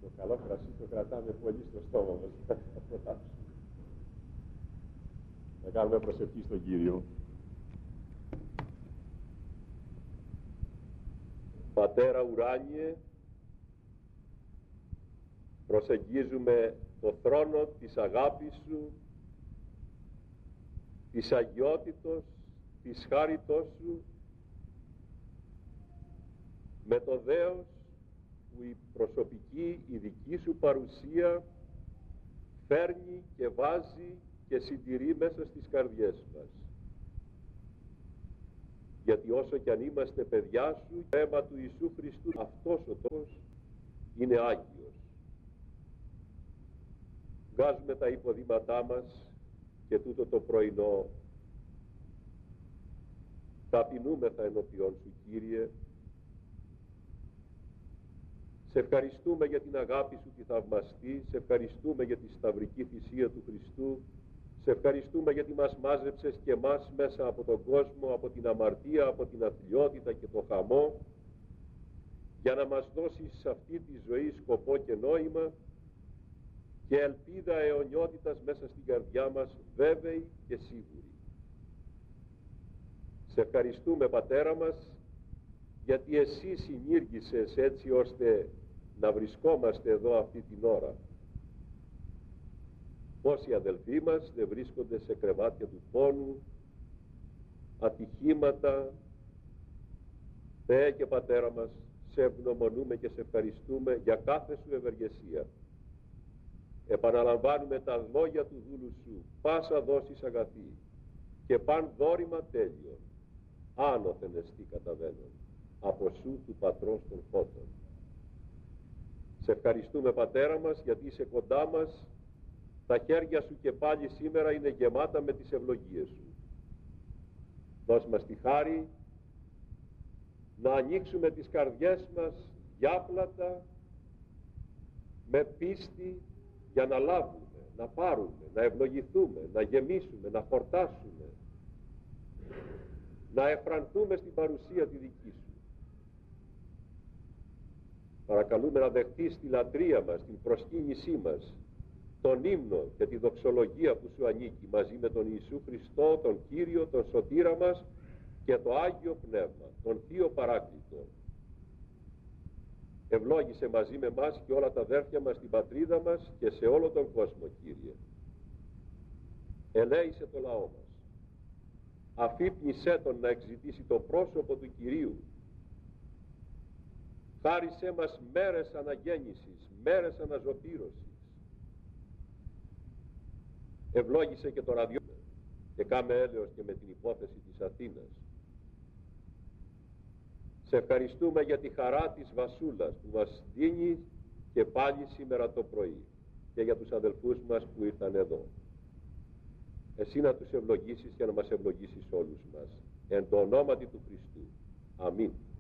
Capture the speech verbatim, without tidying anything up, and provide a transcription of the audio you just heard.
Το καλό κρασί το κρατάμε πολύ στο στόμα μας. Να κάνουμε προσευχή στον Κύριο. Πατέρα ουράνιε, προσεγγίζουμε το θρόνο της αγάπης Σου, της αγιότητος, της χάριτός Σου, με το δέος που η προσωπική, η δική Σου παρουσία φέρνει και βάζει και συντηρεί μέσα στις καρδιές μας. Γιατί όσο κι αν είμαστε παιδιά Σου, το αίμα του Ιησού Χριστού, αυτός ο τόπος είναι Άγιος. Βγάζουμε τα υποδήματά μας και τούτο το πρωινό ταπεινούμεθα ενώπιον Σου, Κύριε. Σε ευχαριστούμε για την αγάπη Σου τη θαυμαστή, σε ευχαριστούμε για τη σταυρική θυσία του Χριστού, σε ευχαριστούμε γιατί μας μάζεψες και μας μέσα από τον κόσμο, από την αμαρτία, από την αθλιότητα και το χαμό, για να μας δώσεις σε αυτή τη ζωή σκοπό και νόημα και ελπίδα αιωνιότητας μέσα στην καρδιά μας, βέβαιη και σίγουρη. Σε ευχαριστούμε, Πατέρα μας, γιατί Εσύ συνήργησες έτσι ώστε να βρισκόμαστε εδώ αυτή την ώρα. Πόσοι αδελφοί μας δεν βρίσκονται σε κρεβάτια του πόνου, ατυχήματα. Θεέ και Πατέρα μας, σε ευγνωμονούμε και σε ευχαριστούμε για κάθε Σου ευεργεσία. Επαναλαμβάνουμε τα λόγια του δούλου Σου, πάσα δόσεις αγαθή και παν δόρημα τέλειο, άνωθεν εστί καταβαίνον, από Σου του Πατρός των φώτων. Σε ευχαριστούμε, Πατέρα μας, γιατί είσαι κοντά μας, τα χέρια Σου και πάλι σήμερα είναι γεμάτα με τις ευλογίες Σου. Δώσ' μας τη χάρη να ανοίξουμε τις καρδιές μας διάπλατα, με πίστη, για να λάβουμε, να πάρουμε, να ευλογηθούμε, να γεμίσουμε, να χορτάσουμε, να εφρανθούμε στην παρουσία τη δική Σου. Παρακαλούμε να δεχτείς τη λατρεία μας, την προσκύνησή μας, τον ύμνο και τη δοξολογία που Σου ανήκει, μαζί με τον Ιησού Χριστό, τον Κύριο, τον Σωτήρα μας και το Άγιο Πνεύμα, τον Θείο Παράκλητο. Ευλόγησε μαζί με μας και όλα τα αδέρφια μας στην πατρίδα μας και σε όλο τον κόσμο, Κύριε. Ελέησε το λαό μας. Αφύπνισέ τον να εξητήσει το πρόσωπο του Κυρίου. Χάρισέ μας μέρες αναγέννησης, μέρες αναζωπήρωσης. Ευλόγησε και το ραδιό και κάμε έλεος και με την υπόθεση της Αθήνας. Σε ευχαριστούμε για τη χαρά της Βασούλας που μας δίνει και πάλι σήμερα το πρωί και για τους αδελφούς μας που ήρθαν εδώ. Εσύ να τους ευλογήσεις και να μας ευλογήσεις όλους μας. Εν το ονόματι του Χριστού. Αμήν.